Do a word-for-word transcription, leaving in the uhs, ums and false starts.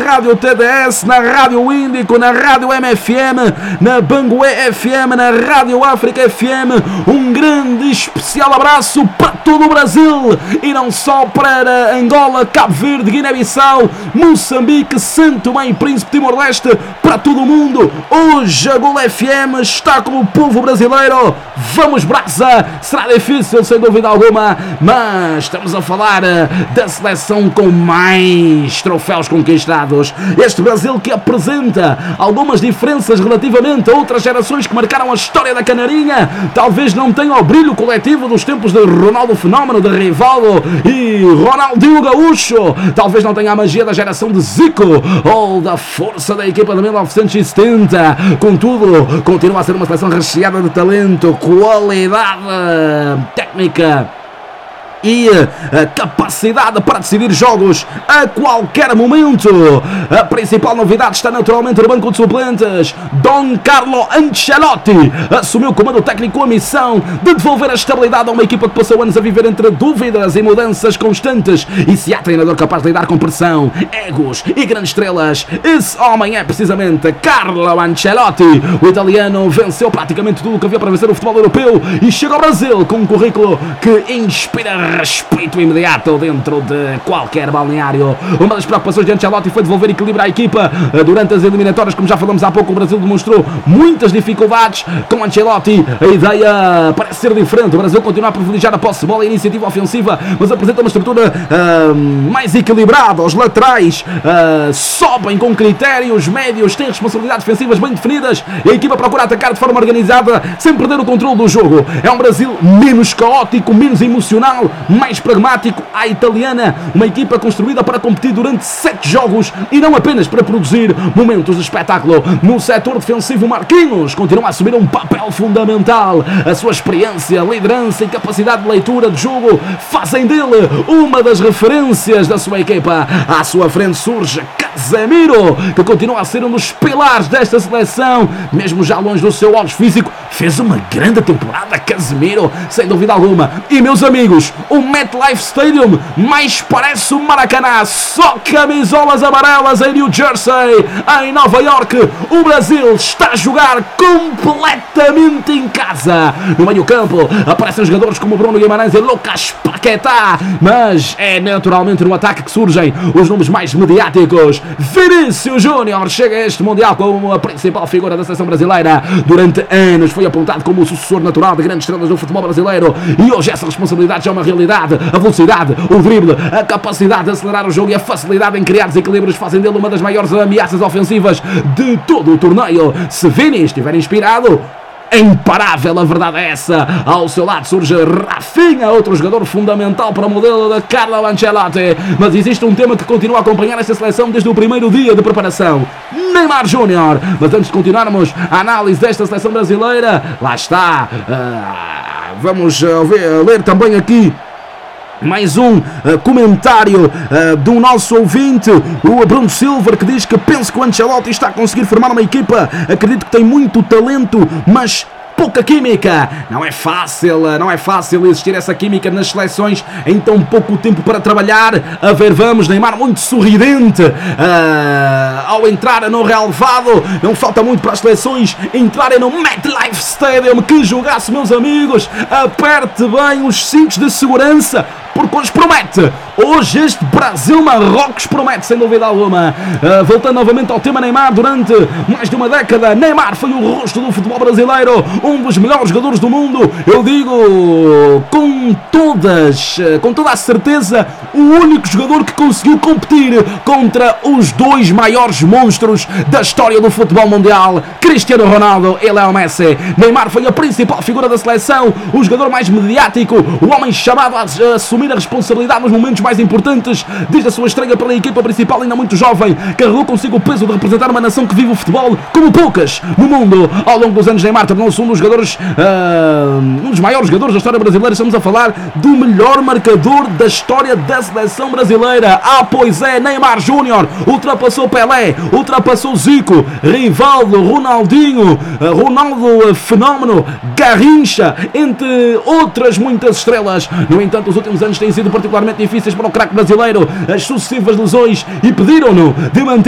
Rádio T D S, na Rádio Índico, na Rádio M F M, na Bangué F M, na Rádio África F M. Um grande e especial abraço para todo o Brasil e não só para Angola, Cabo Verde, Guiné-Bissau, Moçambique, Santo Tomé e Príncipe, Timor-Leste, para todo o mundo. Hoje a Gol F M está com o povo brasileiro. Vamos, brasa! Será difícil, sem dúvida alguma, mas estamos a falar da seleção com mais troféus conquistados. Este Brasil que apresenta algumas diferenças relativamente a outras gerações que marcaram a história da Canarinha. Talvez não tenha o brilho coletivo dos tempos de Ronaldo Fenómeno, de Rivaldo e Ronaldinho Gaúcho. Talvez não tenha a magia da geração de Zico ou da força da equipa de mil novecentos e setenta. Contudo, continua a ser uma seleção recheada de talento, qualidade técnica e a capacidade para decidir jogos a qualquer momento. A principal novidade está naturalmente no banco de suplentes. Don Carlo Ancelotti assumiu o comando técnico, a missão de devolver a estabilidade a uma equipa que passou anos a viver entre dúvidas e mudanças constantes. E se há treinador capaz de lidar com pressão, egos e grandes estrelas, esse homem é precisamente Carlo Ancelotti. O italiano venceu praticamente tudo o que havia para vencer o futebol europeu e chega ao Brasil com um currículo que inspira respeito imediato dentro de qualquer balneário. Uma das preocupações de Ancelotti foi devolver equilíbrio à equipa durante as eliminatórias. Como já falamos há pouco, o Brasil demonstrou muitas dificuldades com Ancelotti. A ideia parece ser diferente. O Brasil continua a privilegiar a posse de bola e a iniciativa ofensiva, mas apresenta uma estrutura uh, mais equilibrada. Os laterais uh, sobem com critérios médios, têm responsabilidades defensivas bem definidas e a equipa procura atacar de forma organizada sem perder o controle do jogo. É um Brasil menos caótico, menos emocional, mais pragmático à italiana, uma equipa construída para competir durante sete jogos e não apenas para produzir momentos de espetáculo. No setor defensivo, Marquinhos continua a assumir um papel fundamental. A sua experiência, liderança e capacidade de leitura de jogo fazem dele uma das referências da sua equipa. À sua frente surge Casemiro, que continua a ser um dos pilares desta seleção, mesmo já longe do seu auge físico. Fez uma grande temporada Casemiro, sem dúvida alguma. E meus amigos, o MetLife Stadium mais parece um Maracanã, só camisolas amarelas em New Jersey. Em Nova York, o Brasil está a jogar completamente em casa. No meio campo aparecem jogadores como Bruno Guimarães e Lucas Paquetá, mas é naturalmente no ataque que surgem os nomes mais mediáticos. Vinícius Júnior chega a este Mundial como a principal figura da seleção brasileira. Durante anos foi apontado como o sucessor natural de grandes estrelas do futebol brasileiro e hoje essa responsabilidade já é uma realidade. A velocidade, o drible, a capacidade de acelerar o jogo e a facilidade em criar desequilíbrios fazem dele uma das maiores ameaças ofensivas de todo o torneio. Se Vini estiver inspirado, é imparável, a verdade é essa. Ao seu lado surge Rafinha, outro jogador fundamental para o modelo de Carlo Ancelotti. Mas existe um tema que continua a acompanhar esta seleção desde o primeiro dia de preparação: Neymar Júnior. Mas antes de continuarmos a análise desta seleção brasileira, lá está, uh, vamos uh, ver, ler também aqui mais um uh, comentário uh, do nosso ouvinte, o Bruno Silver, que diz que penso que o Ancelotti está a conseguir formar uma equipa. Acredito que tem muito talento, mas pouca química. Não é fácil, não é fácil existir essa química nas seleções em tão pouco tempo para trabalhar. A ver, vamos, Neymar muito sorridente uh, ao entrar no relevado. Não falta muito para as seleções entrarem no MetLife Stadium. Que jogasse, meus amigos. Aperte bem os cintos de segurança, porque hoje promete. Hoje este Brasil-Marrocos promete, sem dúvida alguma. Uh, voltando novamente ao tema Neymar, durante mais de uma década, Neymar foi o rosto do futebol brasileiro, um dos melhores jogadores do mundo. Eu digo com todas, com toda a certeza, o único jogador que conseguiu competir contra os dois maiores monstros da história do futebol mundial, Cristiano Ronaldo e Leo Messi. Neymar foi a principal figura da seleção, o jogador mais mediático, o homem chamado a assumir a responsabilidade nos momentos mais importantes. Desde a sua estreia pela equipa principal, ainda muito jovem, carregou consigo o peso de representar uma nação que vive o futebol como poucas no mundo. Ao longo dos anos, Neymar tornou-se um dos jogadores, uh, um dos maiores jogadores da história brasileira. Estamos a falar do melhor marcador da história da seleção brasileira. Ah, pois é, Neymar Júnior ultrapassou Pelé, ultrapassou Zico, Rivaldo, Ronaldinho, uh, Ronaldo uh, Fenómeno, Garrincha, entre outras muitas estrelas. No entanto, os últimos anos têm sido particularmente difíceis para o craque brasileiro. As sucessivas lesões impediram-no de manter